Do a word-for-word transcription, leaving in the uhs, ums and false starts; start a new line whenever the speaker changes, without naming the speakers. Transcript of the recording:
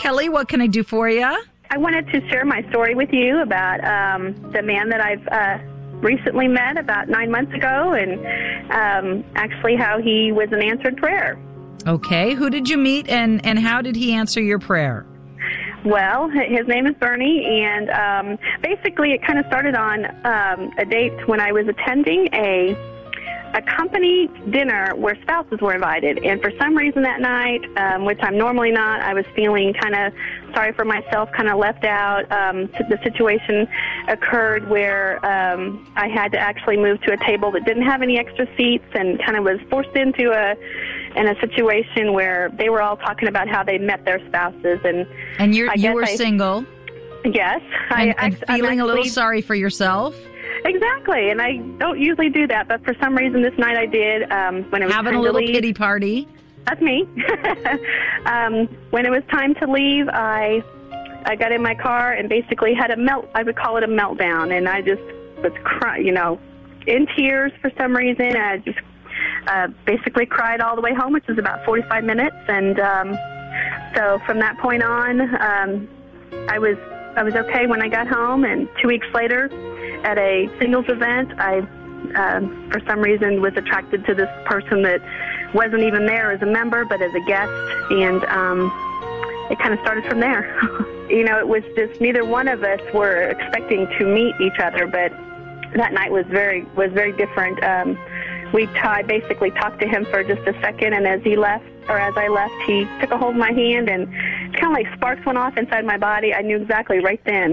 Kelly. What can I do for you?
I wanted to share my story with you about um, the man that I've uh, recently met about nine months ago, and um, actually how he was an answered prayer.
Okay. Who did you meet, and, and how did he answer your prayer?
Well, his name is Bernie, and um, basically it kind of started on um, a date when I was attending a a company dinner where spouses were invited. And for some reason that night, um, which I'm normally not, I was feeling kind of sorry for myself, kind of left out. Um, the situation occurred where um, I had to actually move to a table that didn't have any extra seats, and kind of was forced into a in a situation where they were all talking about how they met their spouses. And
And you're,
I
you
guess
were
I,
single?
Yes.
And,
I,
and
I'm
feeling
actually,
a little sorry for yourself?
Exactly, and I don't usually do that, but for some reason this night I did. Um, when it was
Having
time
a little
to leave.
pity party?
That's me. um, when it was time to leave, I I got in my car and basically had a melt. I would call it a meltdown, and I just was crying, you know, in tears for some reason. I just uh, basically cried all the way home, which was about forty-five minutes, and um, so from that point on, um, I was I was okay when I got home, and two weeks later, at a singles event, I, um, for some reason, was attracted to this person that wasn't even there as a member, but as a guest, and um, it kind of started from there. You know, it was just neither one of us were expecting to meet each other, but that night was very was very different. Um, we t- I basically talked to him for just a second, and as he left, or as I left, he took a hold of my hand, and kind of like sparks went off inside my body. I knew exactly right then